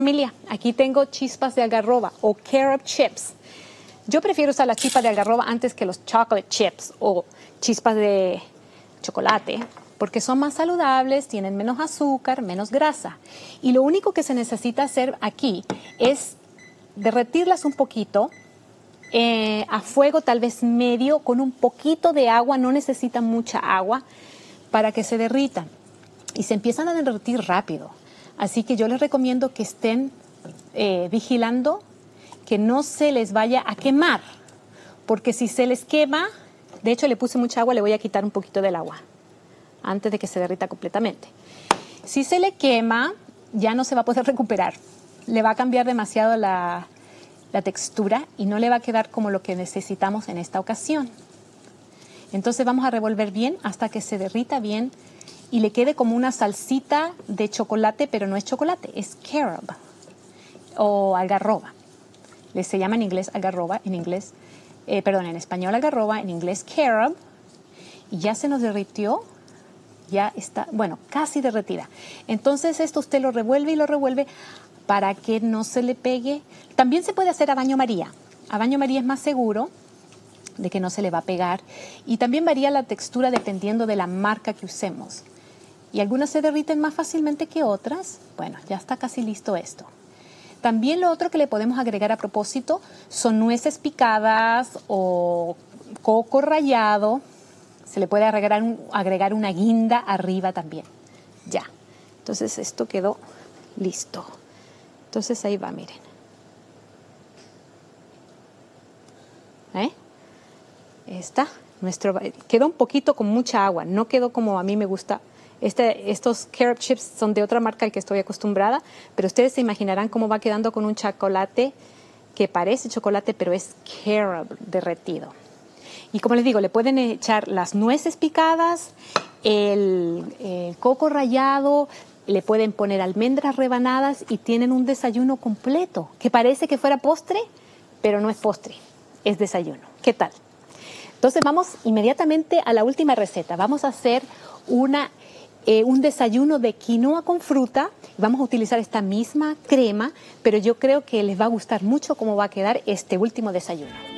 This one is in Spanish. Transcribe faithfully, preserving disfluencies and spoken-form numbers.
Familia, aquí tengo chispas de algarroba o carob chips. Yo prefiero usar las chispas de algarroba antes que los chocolate chips o chispas de chocolate porque son más saludables, tienen menos azúcar, menos grasa. Y lo único que se necesita hacer aquí es derretirlas un poquito eh, a fuego tal vez medio con un poquito de agua, no necesitan mucha agua para que se derritan. Y se empiezan a derretir rápido. Así que yo les recomiendo que estén eh, vigilando que no se les vaya a quemar, porque si se les quema, de hecho le puse mucha agua, le voy a quitar un poquito del agua antes de que se derrita completamente. Si se le quema, ya no se va a poder recuperar, le va a cambiar demasiado la, la textura y no le va a quedar como lo que necesitamos en esta ocasión. Entonces vamos a revolver bien hasta que se derrita bien y le quede como una salsita de chocolate, pero no es chocolate, es carob o algarroba. Les se llama en inglés algarroba, en inglés, eh, perdón, en español algarroba, en inglés carob. Y ya se nos derritió, ya está, bueno, casi derretida. Entonces esto usted lo revuelve y lo revuelve para que no se le pegue. También se puede hacer a baño María. A baño María es más seguro de que no se le va a pegar. Y también varía la textura dependiendo de la marca que usemos. Y algunas se derriten más fácilmente que otras. Bueno, ya está casi listo esto. También lo otro que le podemos agregar a propósito son nueces picadas o coco rallado. Se le puede agregar, un, agregar una guinda arriba también. Ya. Entonces esto quedó listo. Entonces ahí va, miren. ¿Eh? Está. Nuestro, quedó un poquito con mucha agua. No quedó como a mí me gusta. Este, estos carob chips son de otra marca al que estoy acostumbrada, pero ustedes se imaginarán cómo va quedando con un chocolate que parece chocolate, pero es carob derretido. Y como les digo, le pueden echar las nueces picadas, el, el coco rallado, le pueden poner almendras rebanadas y tienen un desayuno completo, que parece que fuera postre, pero no es postre, es desayuno. ¿Qué tal? Entonces vamos inmediatamente a la última receta. Vamos a hacer una... Eh, un desayuno de quinoa con fruta. Vamos a utilizar esta misma crema, pero yo creo que les va a gustar mucho cómo va a quedar este último desayuno.